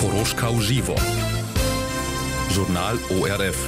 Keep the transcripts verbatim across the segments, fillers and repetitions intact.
Horoškau živo. Journal O R F.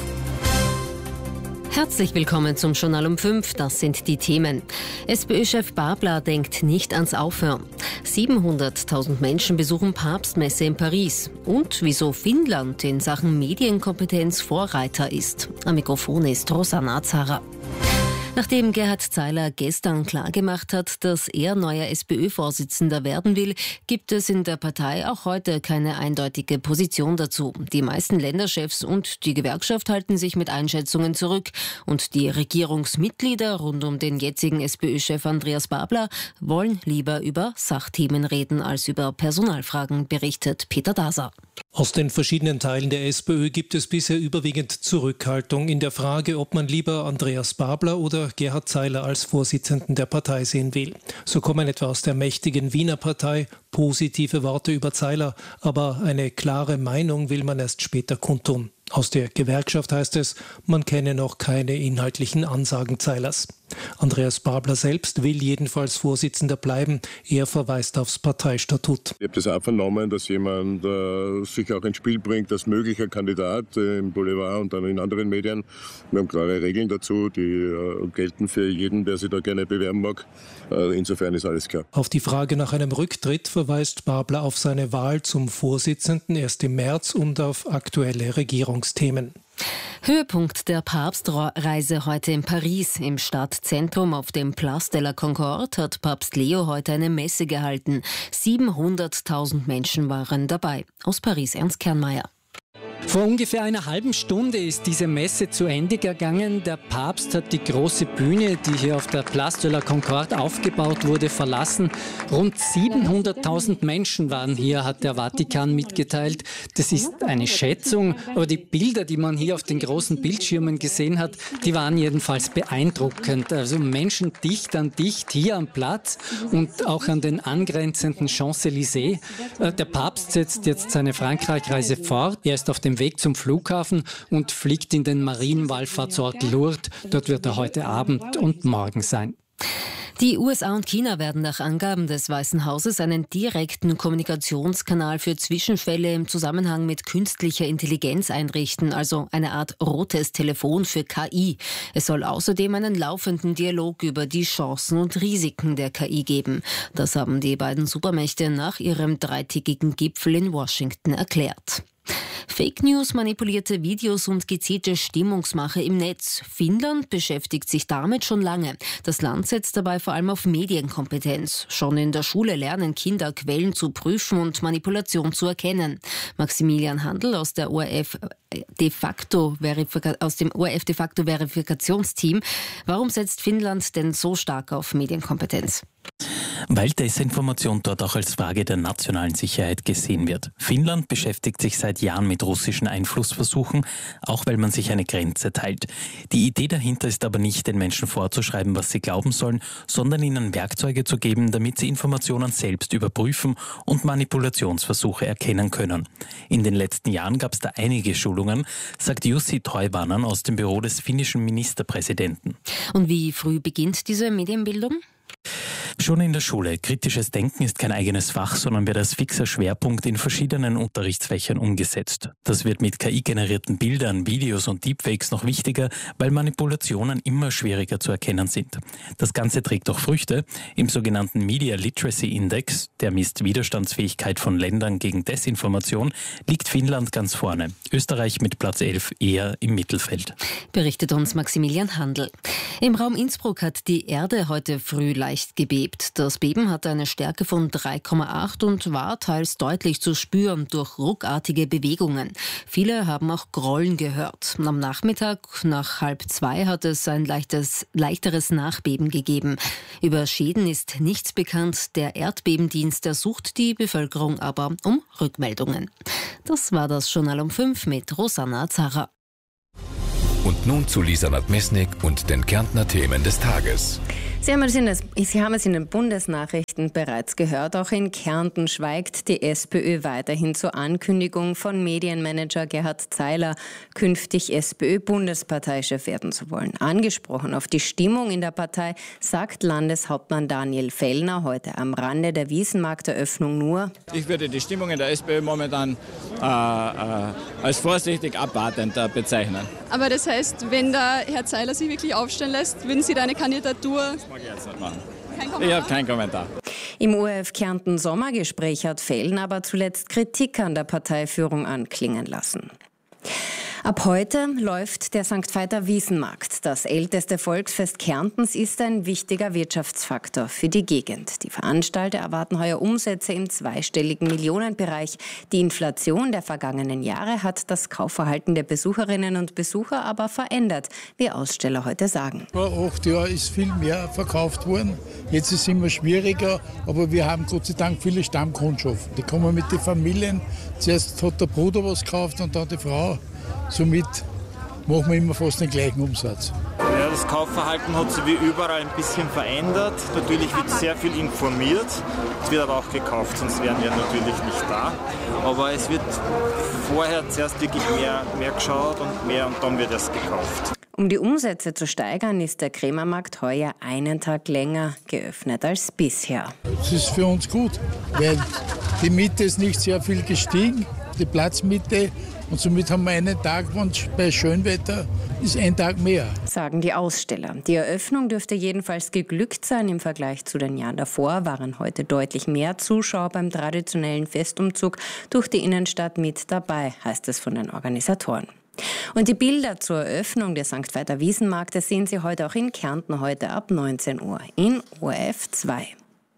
Herzlich willkommen zum Journal um fünf. Das sind die Themen. SPÖ-Chef Babler denkt nicht ans Aufhören. siebenhunderttausend Menschen besuchen Papstmesse in Paris. Und wieso Finnland in Sachen Medienkompetenz Vorreiter ist. Am Mikrofon ist Rosanna Zara. Nachdem Gerhard Zeiler gestern klargemacht hat, dass er neuer SPÖ-Vorsitzender werden will, gibt es in der Partei auch heute keine eindeutige Position dazu. Die meisten Länderchefs und die Gewerkschaft halten sich mit Einschätzungen zurück. Und die Regierungsmitglieder rund um den jetzigen SPÖ-Chef Andreas Babler wollen lieber über Sachthemen reden als über Personalfragen, berichtet Peter Daser. Aus den verschiedenen Teilen der SPÖ gibt es bisher überwiegend Zurückhaltung in der Frage, ob man lieber Andreas Babler oder Gerhard Zeiler als Vorsitzenden der Partei sehen will. So kommen etwa aus der mächtigen Wiener Partei positive Worte über Zeiler, aber eine klare Meinung will man erst später kundtun. Aus der Gewerkschaft heißt es, man kenne noch keine inhaltlichen Ansagen Zeilers. Andreas Babler selbst will jedenfalls Vorsitzender bleiben. Er verweist aufs Parteistatut. Ich habe das auch vernommen, dass jemand äh, sich auch ins Spiel bringt als möglicher Kandidat äh, im Boulevard und dann in anderen Medien. Wir haben klare Regeln dazu, die äh, gelten für jeden, der sich da gerne bewerben mag. Äh, insofern ist alles klar. Auf die Frage nach einem Rücktritt verweist Babler auf seine Wahl zum Vorsitzenden erst im März und auf aktuelle Regierungsthemen. Höhepunkt der Papstreise heute in Paris. Im Stadtzentrum auf dem Place de la Concorde hat Papst Leo heute eine Messe gehalten. siebenhunderttausend Menschen waren dabei. Aus Paris Ernst Kernmeier. Vor ungefähr einer halben Stunde ist diese Messe zu Ende gegangen. Der Papst hat die große Bühne, die hier auf der Place de la Concorde aufgebaut wurde, verlassen. Rund siebenhunderttausend Menschen waren hier, hat der Vatikan mitgeteilt. Das ist eine Schätzung, aber die Bilder, die man hier auf den großen Bildschirmen gesehen hat, die waren jedenfalls beeindruckend. Also Menschen dicht an dicht hier am Platz und auch an den angrenzenden Champs-Élysées. Der Papst setzt jetzt seine Frankreich-Reise fort. Er ist auf dem Weg zum Flughafen und fliegt in den Marienwallfahrtsort Lourdes. Dort wird er heute Abend und morgen sein. Die U S A und China werden nach Angaben des Weißen Hauses einen direkten Kommunikationskanal für Zwischenfälle im Zusammenhang mit künstlicher Intelligenz einrichten, also eine Art rotes Telefon für K I. Es soll außerdem einen laufenden Dialog über die Chancen und Risiken der K I geben. Das haben die beiden Supermächte nach ihrem dreitägigen Gipfel in Washington erklärt. Fake News, manipulierte Videos und gezielte Stimmungsmache im Netz. Finnland beschäftigt sich damit schon lange. Das Land setzt dabei vor allem auf Medienkompetenz. Schon in der Schule lernen Kinder, Quellen zu prüfen und Manipulation zu erkennen. Maximilian Handel aus der O R F de facto Verifika- aus dem O R F de facto Verifikationsteam. Warum setzt Finnland denn so stark auf Medienkompetenz? Weil Desinformation dort auch als Frage der nationalen Sicherheit gesehen wird. Finnland beschäftigt sich seit Jahren mit russischen Einflussversuchen, auch weil man sich eine Grenze teilt. Die Idee dahinter ist aber nicht, den Menschen vorzuschreiben, was sie glauben sollen, sondern ihnen Werkzeuge zu geben, damit sie Informationen selbst überprüfen und Manipulationsversuche erkennen können. In den letzten Jahren gab es da einige Schulungen, sagt Jussi Toivonen aus dem Büro des finnischen Ministerpräsidenten. Und wie früh beginnt diese Medienbildung? Schon in der Schule. Kritisches Denken ist kein eigenes Fach, sondern wird als fixer Schwerpunkt in verschiedenen Unterrichtsfächern umgesetzt. Das wird mit K I-generierten Bildern, Videos und Deepfakes noch wichtiger, weil Manipulationen immer schwieriger zu erkennen sind. Das Ganze trägt auch Früchte. Im sogenannten Media Literacy Index, der misst Widerstandsfähigkeit von Ländern gegen Desinformation, liegt Finnland ganz vorne. Österreich mit Platz elf eher im Mittelfeld. Berichtet uns Maximilian Handel. Im Raum Innsbruck hat die Erde heute früh leicht gebebt. Das Beben hatte eine Stärke von drei Komma acht und war teils deutlich zu spüren durch ruckartige Bewegungen. Viele haben auch Grollen gehört. Am Nachmittag nach halb zwei hat es ein leichtes, leichteres Nachbeben gegeben. Über Schäden ist nichts bekannt. Der Erdbebendienst ersucht die Bevölkerung aber um Rückmeldungen. Das war das Journal um fünf mit Rosanna Zara. Und nun zu Lisa Nadmesnik und den Kärntner Themen des Tages. Sie haben, es in das, Sie haben es in den Bundesnachrichten bereits gehört. Auch in Kärnten schweigt die SPÖ weiterhin zur Ankündigung von Medienmanager Gerhard Zeiler, künftig SPÖ-Bundesparteichef werden zu wollen. Angesprochen auf die Stimmung in der Partei sagt Landeshauptmann Daniel Fellner heute am Rande der Wiesenmarkteröffnung nur: Ich würde die Stimmung in der SPÖ momentan äh, äh, als vorsichtig abwartend äh, bezeichnen. Aber das heißt, wenn der Herr Zeiler sich wirklich aufstellen lässt, würden Sie da eine Kandidatur... Das mag ich jetzt nicht machen. Ich habe keinen Kommentar. Im O R F Kärnten Sommergespräch hat Fellner aber zuletzt Kritik an der Parteiführung anklingen lassen. Ab heute läuft der Sankt Veiter Wiesenmarkt. Das älteste Volksfest Kärntens ist ein wichtiger Wirtschaftsfaktor für die Gegend. Die Veranstalter erwarten heuer Umsätze im zweistelligen Millionenbereich. Die Inflation der vergangenen Jahre hat das Kaufverhalten der Besucherinnen und Besucher aber verändert, wie Aussteller heute sagen. Vor acht Jahren ist viel mehr verkauft worden. Jetzt ist es immer schwieriger, aber wir haben Gott sei Dank viele Stammkundschaften. Die kommen mit den Familien. Zuerst hat der Bruder was gekauft und dann die Frau. Somit machen wir immer fast den gleichen Umsatz. Ja, das Kaufverhalten hat sich wie überall ein bisschen verändert. Natürlich wird sehr viel informiert, es wird aber auch gekauft, sonst wären wir natürlich nicht da. Aber es wird vorher zuerst wirklich mehr, mehr geschaut und mehr und dann wird erst gekauft. Um die Umsätze zu steigern, ist der Krämermarkt heuer einen Tag länger geöffnet als bisher. Das ist für uns gut, weil die Miete ist nicht sehr viel gestiegen, die Platzmiete. Und somit haben wir einen Tag, bei Schönwetter ist ein Tag mehr. Sagen die Aussteller. Die Eröffnung dürfte jedenfalls geglückt sein. Im Vergleich zu den Jahren davor waren heute deutlich mehr Zuschauer beim traditionellen Festumzug durch die Innenstadt mit dabei, heißt es von den Organisatoren. Und die Bilder zur Eröffnung des Sankt Veiter Wiesenmarktes sehen Sie heute auch in Kärnten, heute ab neunzehn Uhr in O R F zwei.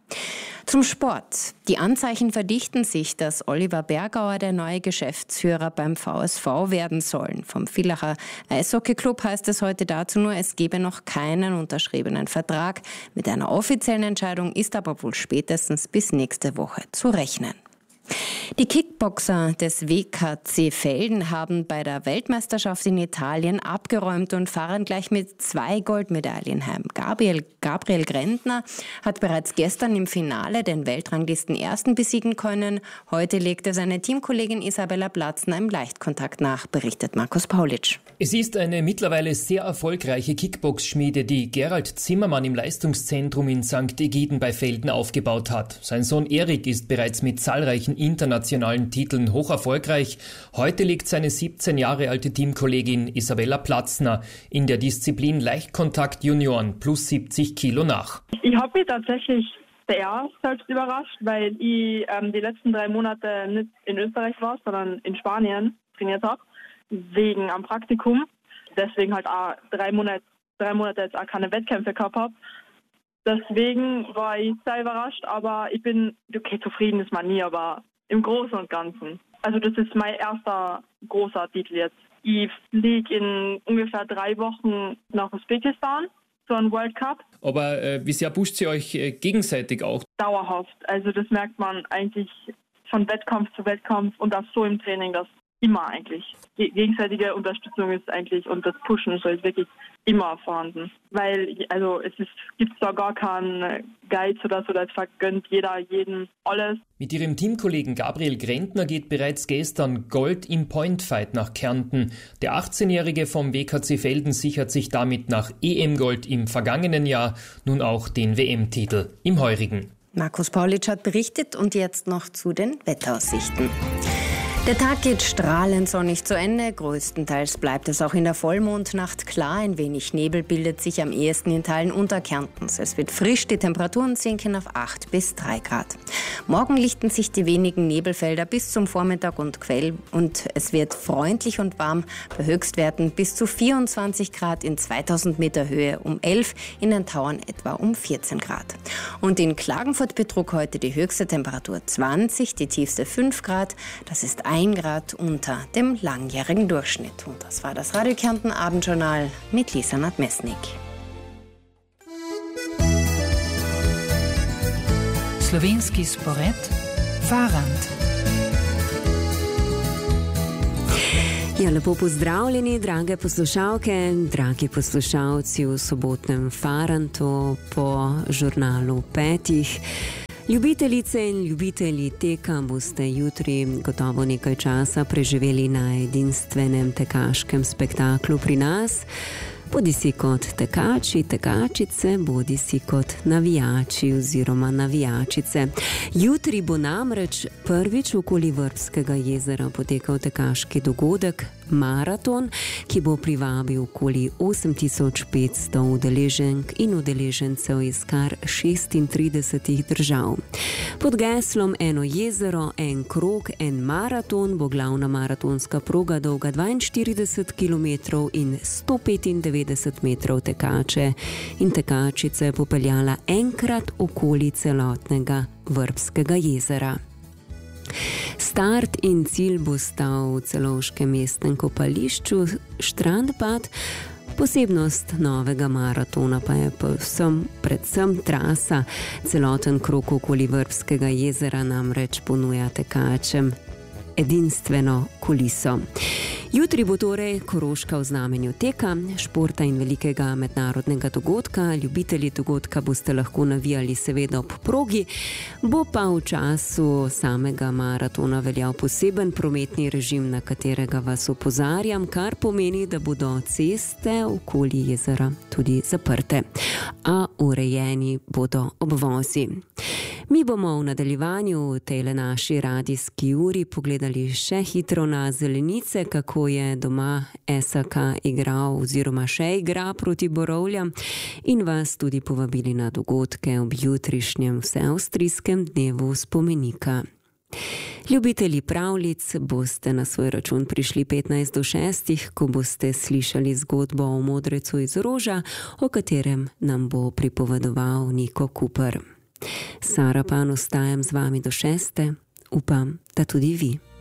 Zum Sport. Die Anzeichen verdichten sich, dass Oliver Bergauer der neue Geschäftsführer beim V S V werden soll. Vom Villacher Eishockeyclub heißt es heute dazu nur, es gebe noch keinen unterschriebenen Vertrag. Mit einer offiziellen Entscheidung ist aber wohl spätestens bis nächste Woche zu rechnen. Die Kickboxer des W K C Velden haben bei der Weltmeisterschaft in Italien abgeräumt und fahren gleich mit zwei Goldmedaillen heim. Gabriel, Gabriel Grentner hat bereits gestern im Finale den Weltranglisten-Ersten besiegen können. Heute legte seine Teamkollegin Isabella Platzner im Leichtkontakt nach, berichtet Markus Paulitsch. Es ist eine mittlerweile sehr erfolgreiche Kickbox-Schmiede, die Gerald Zimmermann im Leistungszentrum in Sankt Egiden bei Velden aufgebaut hat. Sein Sohn Erik ist bereits mit zahlreichen internationalen Titeln hoch erfolgreich. Heute liegt seine siebzehn Jahre alte Teamkollegin Isabella Platzner in der Disziplin Leichtkontakt Junioren plus siebzig Kilo nach. Ich habe mich tatsächlich sehr selbst überrascht, weil ich ähm, die letzten drei Monate nicht in Österreich war, sondern in Spanien trainiert habe, wegen am Praktikum. Deswegen halt auch drei Monate, drei Monate jetzt auch keine Wettkämpfe gehabt habe. Deswegen war ich sehr überrascht, aber ich bin, okay, zufrieden ist man nie, aber im Großen und Ganzen. Also das ist mein erster großer Titel jetzt. Ich fliege in ungefähr drei Wochen nach Usbekistan zu einem World Cup. Aber äh, wie sehr pusht sie euch äh, gegenseitig auch? Dauerhaft. Also das merkt man eigentlich von Wettkampf zu Wettkampf und das so im Training, das immer eigentlich. Die gegenseitige Unterstützung ist eigentlich und das Pushen ist halt wirklich immer vorhanden. Weil, also es ist, gibt da gar keinen Geiz oder so, das vergönnt jeder jeden alles. Mit ihrem Teamkollegen Gabriel Grentner geht bereits gestern Gold im Pointfight nach Kärnten. Der achtzehnjährige vom W K C Velden sichert sich damit nach E M-Gold im vergangenen Jahr nun auch den W M-Titel im heurigen. Markus Paulitsch hat berichtet und jetzt noch zu den Wetteraussichten. Der Tag geht strahlend sonnig zu Ende. Größtenteils bleibt es auch in der Vollmondnacht klar. Ein wenig Nebel bildet sich am ehesten in Teilen Unterkärntens. Es wird frisch, die Temperaturen sinken auf acht bis drei Grad. Morgen lichten sich die wenigen Nebelfelder bis zum Vormittag und Quell und es wird freundlich und warm bei Höchstwerten bis zu vierundzwanzig Grad in zweitausend Meter Höhe um elf, in den Tauern etwa um vierzehn Grad. Und in Klagenfurt betrug heute die höchste Temperatur zwanzig, die tiefste fünf Grad. Das ist ein Grad unter dem langjährigen Durchschnitt. Und das war das Radio Kärnten Abendjournal mit Lisa Nadmesnik. Slovenski Sporet, Farand. Ja, lepo pozdravljeni, drage poslušalke, dragi poslušalci v sobotnem Farantu po žurnalu petih. Ljubiteljice in ljubitelji teka boste jutri gotovo nekaj časa preživeli na edinstvenem tekaškem spektaklu pri nas. Bodi si kot tekači, tekačice, bodi si kot navijači oziroma navijačice. Jutri bo namreč prvič okoli Vrbskega jezera potekal tekaški dogodek Maraton, ki bo privabil okoli osem tisoč petsto udeleženk in udeležencev iz kar šestintridesetih držav. Pod geslom Eno jezero, en krog, en maraton bo glavna maratonska proga dolga dvainštirideset kilometrov in sto petindevetdeset metrov tekače in tekačice popeljala enkrat okoli celotnega Vrbskega jezera. Start in cilj bo stal v celovškem mestnem kopališču Strandbad. Posebnost novega maratona pa je povsem predvsem trasa. Celoten krog okoli Vrbskega jezera namreč ponuja tekačem edinstveno kuliso. Jutri bo torej Koroška v znamenju teka, športa in velikega mednarodnega dogodka. Ljubitelji dogodka boste lahko navijali seveda ob progi, bo pa v času samega maratona veljal poseben prometni režim, na katerega vas opozarjam, kar pomeni, da bodo ceste okoli jezera tudi zaprte, a urejeni bodo obvozi. Mi bomo v nadaljevanju v tejle naši radijski uri pogledali še hitro na zelenice, kako je doma S A K igral oziroma še igra proti Borovljam in vas tudi povabili na dogodke ob jutrišnjem vseavstrijskem dnevu spomenika. Ljubitelji pravljic boste na svoj račun prišli petnajst do šestih, ko boste slišali zgodbo o modrecu iz roža, o katerem nam bo pripovedoval Niko Kuper. Sara Pan ostajam z vami do šeste, upam, da tudi vi.